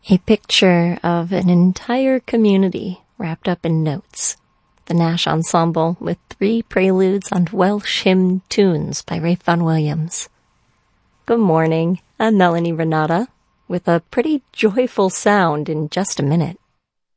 A picture of an entire community wrapped up in notes. The Nash Ensemble with 3 preludes on Welsh hymn tunes by Ralph Vaughan Williams. Good morning, I'm Melanie Renata with a pretty joyful sound in just a minute.